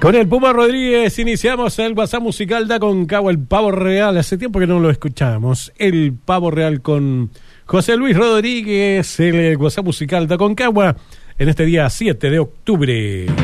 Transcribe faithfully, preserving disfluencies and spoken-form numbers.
Con el Puma Rodríguez iniciamos el WhatsApp musical de Aconcagua, el Pavo Real. Hace tiempo que no lo escuchábamos. El Pavo Real con José Luis Rodríguez, el WhatsApp musical de Aconcagua en este día siete de octubre.